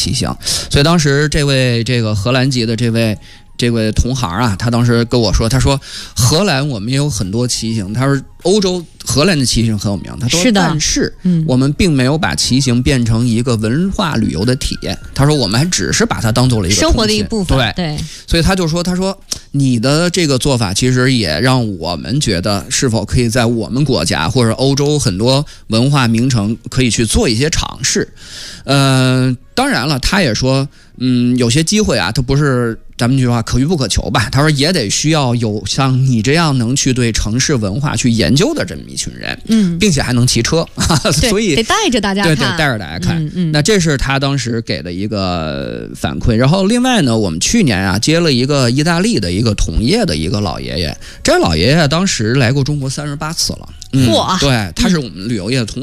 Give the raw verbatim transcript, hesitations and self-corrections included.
骑行。所以当时这位这个荷兰籍的这位这位同行啊，他当时跟我说，他说荷兰我们也有很多骑行，他说欧洲荷兰的骑行很有名，他说是的， 但是我们并没有把骑行变成一个文化旅游的体验。他说我们还只是把它当做了一个生活的一部分。 对对， 所以他就说，他说你的这个做法其实也让我们觉得是否可以在我们国家或者欧洲很多文化名城可以去做一些尝试。嗯、呃，当然了，他也说，嗯，有些机会啊，它不是咱们这句话可遇不可求吧。他说也得需要有像你这样能去对城市文化去研究的这么一群人，嗯，并且还能骑车，所以得带着大家看， 对对，带着大家看。 嗯嗯， 那这是他当时给的一个反馈。然后另外呢，我们去年啊接了一个意大利的一个同业的一个老爷爷，这老爷爷当时来过中国三十八次了。嗯， 嚯， 对，他是我们旅游业的同